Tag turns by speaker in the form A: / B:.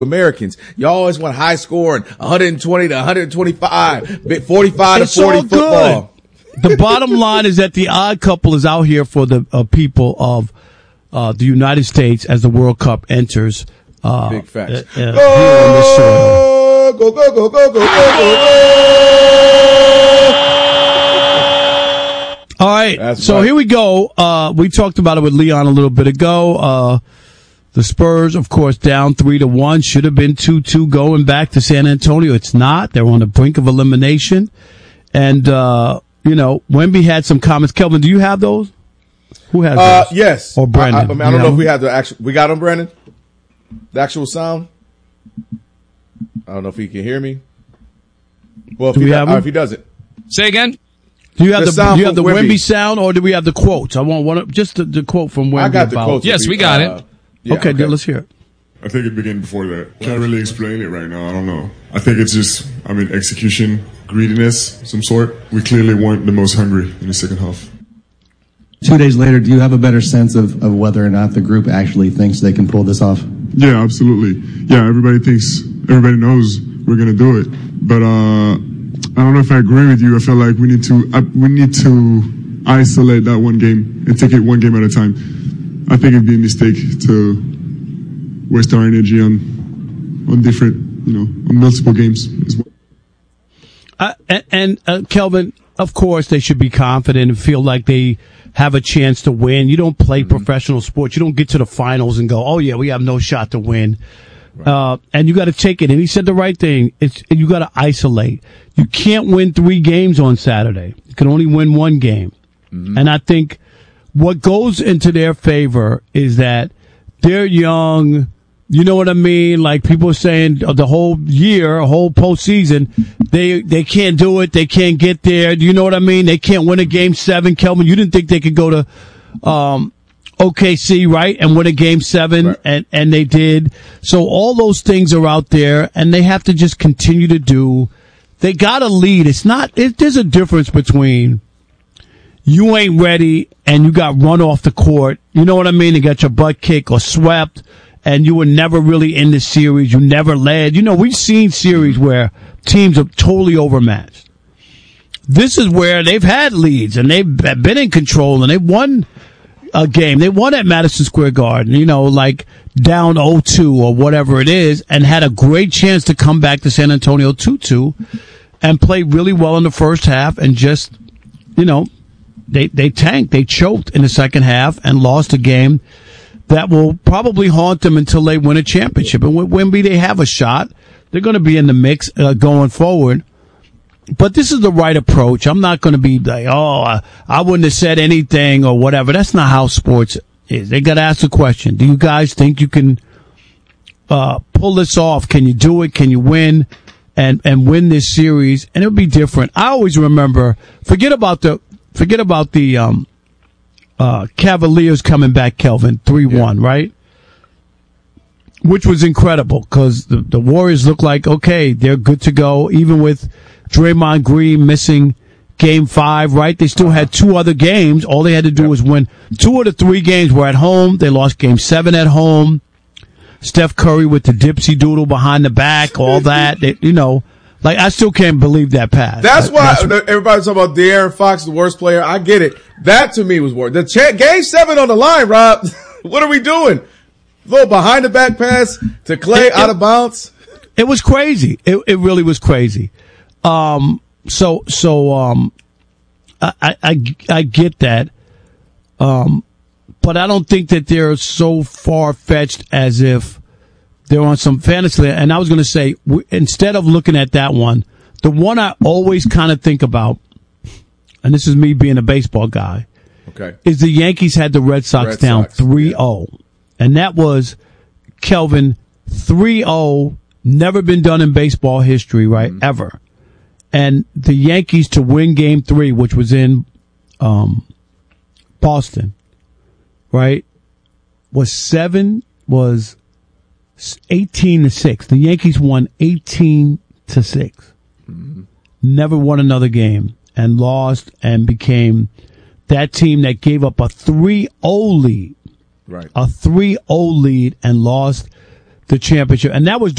A: Americans. You always want high scoring, 120 to 125, 45
B: It's
A: to 40
B: all
A: football.
B: Good. The bottom line is that the odd couple is out here for the people of the United States as the World Cup enters.
A: Big facts.
B: Here on this show.
A: Go, go, go, go, go, go,
B: All right.
A: That's
B: so
A: right.
B: Here we go. We talked about it with Leon a little bit ago. The Spurs, of course, down 3-1. Should have been 2-2 going back to San Antonio. It's not. They're on the brink of elimination. And, Wemby had some comments. Kelvin, do you have those? Who has those?
A: Yes.
B: Or Brandon?
A: I don't know if we have the actual. We got him, Brandon? The actual sound? I don't know if he can hear me. Well, if he doesn't.
C: Say again?
B: Do you have the
A: Wemby
B: Wemby sound, or do we have the quotes? I want just the quote from Wemby.
A: I got the quotes.
C: Yes, we got it.
A: Yeah,
B: okay, let's hear it.
D: I think it began before that. Can't really explain it right now. I don't know. I think it's just, execution, greediness, some sort. We clearly weren't the most hungry in the second half.
E: 2 days later, do you have a better sense of whether or not the group actually thinks they can pull this off?
D: Yeah, absolutely. Yeah, everybody knows we're going to do it. But I don't know if I agree with you. I feel like we need to isolate that one game and take it one game at a time. I think it'd be a mistake to waste our energy on different, on multiple games as well.
B: Kelvin, of course, they should be confident and feel like they have a chance to win. You don't play professional sports. You don't get to the finals and go, oh, yeah, we have no shot to win. Right. And you got to take it. And he said the right thing. You got to isolate. You can't win 3 games on Saturday. You can only win 1 game. Mm-hmm. And I think what goes into their favor is that they're young. You know what I mean? Like people are saying the whole year, whole postseason, they can't do it. They can't get there. Do you know what I mean? They can't win a game 7. Kelvin, you didn't think they could go to OKC, right? And win a game 7, right. and they did. So all those things are out there, and they have to just continue to do. They got to lead. There's a difference between you ain't ready and you got run off the court. You know what I mean? You got your butt kicked or swept, and you were never really in the series. You never led. We've seen series where teams are totally overmatched. This is where they've had leads and they've been in control and they've won a game. They won at Madison Square Garden, like down 0-2 or whatever it is, and had a great chance to come back to San Antonio 2-2 and play really well in the first half and just, they tanked. They choked in the second half and lost a game that will probably haunt them until they win a championship. And with Wemby, they have a shot. They're going to be in the mix going forward. But this is the right approach. I'm not going to be like, I wouldn't have said anything or whatever. That's not how sports is. They got to ask the question. Do you guys think you can pull this off? Can you do it? Can you win and win this series? And it'll be different. I always remember, forget about the Cavaliers coming back, Kelvin, 3-1, right? Which was incredible because the Warriors look like, okay, they're good to go, even with Draymond Green missing Game 5, right? They still had 2 other games. All they had to do was win. 2 of the 3 games were at home. They lost Game 7 at home. Steph Curry with the dipsy doodle behind the back, all that. I still can't believe that pass.
A: That's why everybody's talking about De'Aaron Fox, the worst player. I get it. That to me was worse. Game 7 on the line, Rob. What are we doing? Little behind the back pass to Clay out of bounds.
B: It was crazy. It really was crazy. I get that. But I don't think that they're so far-fetched as if they're on some fantasy. And I was going to say, instead of looking at that one, the one I always kind of think about, and this is me being a baseball guy,
A: okay,
B: is the Yankees had the Red Sox down 3-0. Yeah. And that was, Kelvin, 3-0, never been done in baseball history, right? Mm-hmm. Ever. And the Yankees to win Game 3, which was in Boston, right, was 18-6. The Yankees won 18-6. Mm-hmm. Never won another game and lost and became that team that gave up a 3-0 lead.
A: Right.
B: A 3-0 lead and lost the championship. And that was